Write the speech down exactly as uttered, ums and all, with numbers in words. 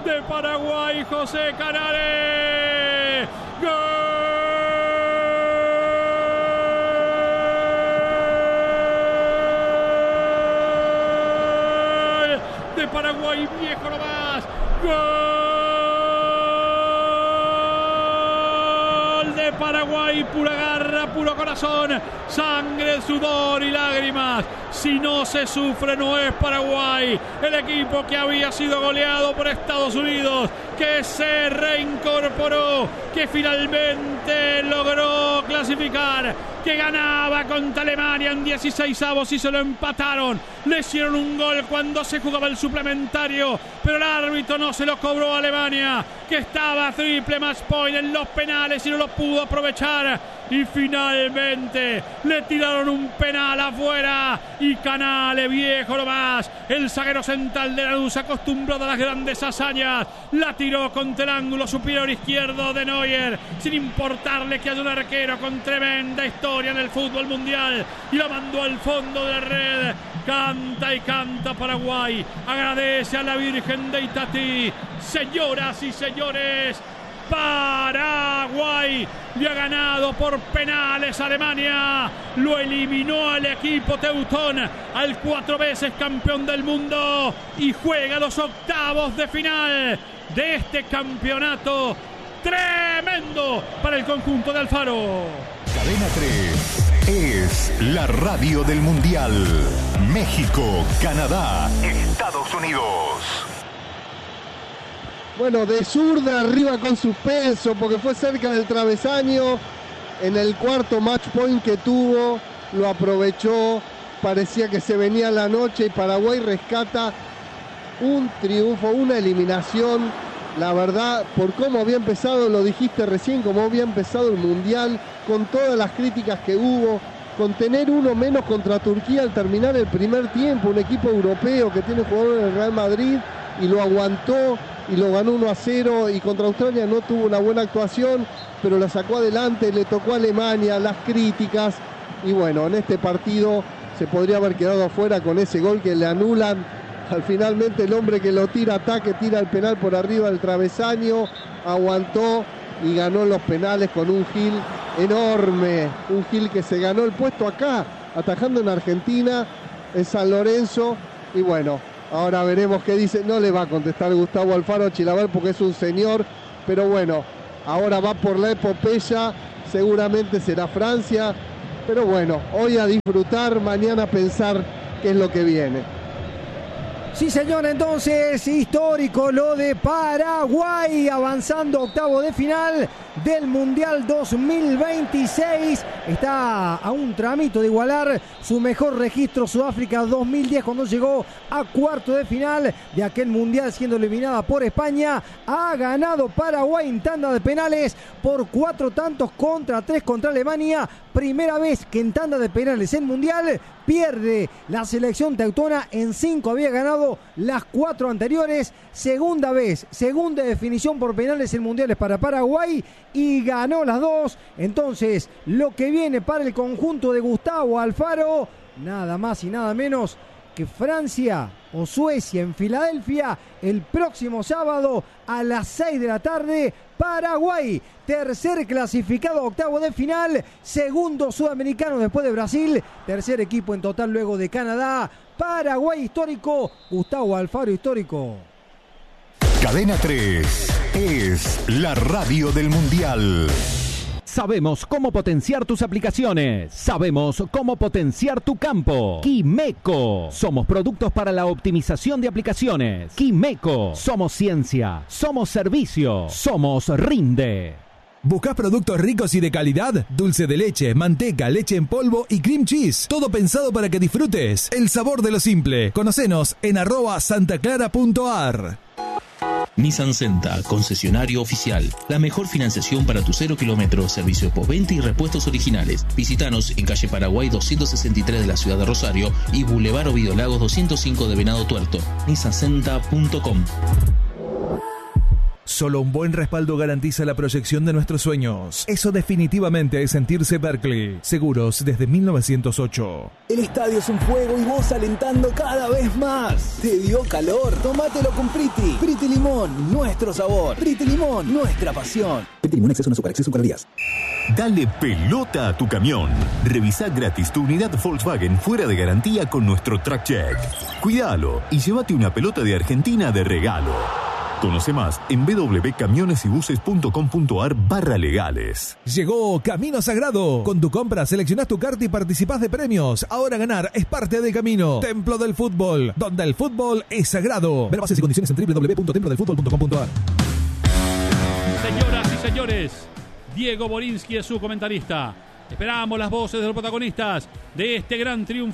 de Paraguay, José Canales. ¡Gol! De Paraguay, viejo nomás. ¡Gol! De Paraguay, pura garra, puro corazón, sangre, sudor y lágrimas. Si no se sufre, no es Paraguay. El equipo que había sido goleado por Estados Unidos, que se reincorporó, que finalmente logró clasificar, que ganaba contra Alemania en dieciseisavos y se lo empataron. Le hicieron un gol cuando se jugaba el suplementario, pero el árbitro no se lo cobró a Alemania, que estaba a triple match point en los penales y no lo pudo aprovechar. Y finalmente le tiraron un penal afuera y Canales, viejo nomás, el zaguero central de Lanús, acostumbrado a las grandes hazañas, la tiró contra el ángulo superior izquierdo de Neuer, sin importarle que haya un arquero con tremenda historia en el fútbol mundial, y la mandó al fondo de la red. Canta y canta Paraguay, agradece a la Virgen de Itatí. Señoras y señores, Paraguay le ha ganado por penales a Alemania, lo eliminó al equipo teutón, al cuatro veces campeón del mundo, y juega los octavos de final de este campeonato tremendo para el conjunto de Alfaro. Cadena tres es la radio del Mundial. México, Canadá, Estados Unidos. Bueno, de zurda arriba con suspenso porque fue cerca del travesaño. En el cuarto match point que tuvo, lo aprovechó. Parecía que se venía la noche y Paraguay rescata un triunfo, una eliminación. La verdad, por cómo había empezado, lo dijiste recién, cómo había empezado el Mundial, con todas las críticas que hubo, con tener uno menos contra Turquía al terminar el primer tiempo, un equipo europeo que tiene jugadores en el Real Madrid, y lo aguantó y lo ganó uno a cero, y contra Australia no tuvo una buena actuación, pero la sacó adelante, le tocó a Alemania, las críticas, y bueno, en este partido se podría haber quedado afuera con ese gol que le anulan. Al finalmente el hombre que lo tira ataque, tira el penal por arriba del travesaño, aguantó y ganó los penales con un Gil enorme, un Gil que se ganó el puesto acá, atajando en Argentina, en San Lorenzo, y bueno, ahora veremos qué dice. No le va a contestar Gustavo Alfaro Chilaver porque es un señor, pero bueno, ahora va por la epopeya, seguramente será Francia, pero bueno, hoy a disfrutar, mañana a pensar qué es lo que viene. Sí, señor, entonces histórico lo de Paraguay, avanzando a octavo de final del Mundial dos mil veintiséis. Está a un tramito de igualar su mejor registro Sudáfrica dos mil diez, cuando llegó a cuarto de final de aquel Mundial siendo eliminada por España. Ha ganado Paraguay en tanda de penales por cuatro tantos contra tres contra Alemania. Primera vez que en tanda de penales en Mundial pierde la selección teutona. En cinco había ganado las cuatro anteriores. Segunda vez, segunda definición por penales en mundiales para Paraguay y ganó las dos. Entonces, lo que viene para el conjunto de Gustavo Alfaro, nada más y nada menos que Francia o Suecia en Filadelfia el próximo sábado a las seis de la tarde. Paraguay, tercer clasificado a octavo de final, segundo sudamericano después de Brasil, tercer equipo en total luego de Canadá. Paraguay histórico, Gustavo Alfaro histórico. Cadena tres es la radio del Mundial. Sabemos cómo potenciar tus aplicaciones. Sabemos cómo potenciar tu campo. Quimeco. Somos productos para la optimización de aplicaciones. Quimeco. Somos ciencia. Somos servicio. Somos Rinde. ¿Buscas productos ricos y de calidad? Dulce de leche, manteca, leche en polvo y cream cheese. Todo pensado para que disfrutes el sabor de lo simple. Conocenos en arroba santaclara.ar. Nissan Senta, concesionario oficial. La mejor financiación para tu cero kilómetros, servicio postventa y repuestos originales. Visítanos en calle Paraguay doscientos sesenta y tres de la ciudad de Rosario y Boulevard Ovidio Lagos doscientos cinco de Venado Tuerto. nissan senta punto com. Solo un buen respaldo garantiza la proyección de nuestros sueños. Eso definitivamente es sentirse Berkeley. Seguros desde mil novecientos ocho. El estadio es un fuego y vos alentando cada vez más. ¿Te dio calor? Tómatelo con Priti. Priti Limón, nuestro sabor. Priti Limón, nuestra pasión. Priti Limón, exceso en azúcar, exceso en calorías. Dale pelota a tu camión. Revisa gratis tu unidad Volkswagen fuera de garantía con nuestro Track Check. Cuídalo y llévate una pelota de Argentina de regalo. Conoce más en www.camionesybuses.com.ar barra legales. Llegó Camino Sagrado. Con tu compra seleccionás tu carta y participás de premios. Ahora ganar es parte del camino. Templo del Fútbol, donde el fútbol es sagrado. Ver bases y condiciones en doble u doble u doble u punto templo del fútbol punto com punto a r. Señoras y señores, Diego Borinsky es su comentarista. Esperamos las voces de los protagonistas de este gran triunfo